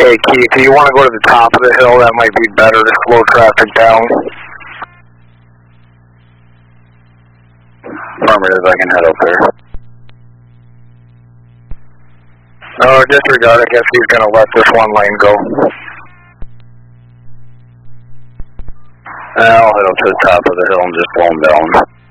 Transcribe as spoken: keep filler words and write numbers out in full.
Hey Keith, do you want to go to the top of the hill? That might be better to slow traffic down. Affirmative, I can head up there. No, disregard, I guess he's going to let this one lane go. I'll head up to the top of the hill and just slow him down.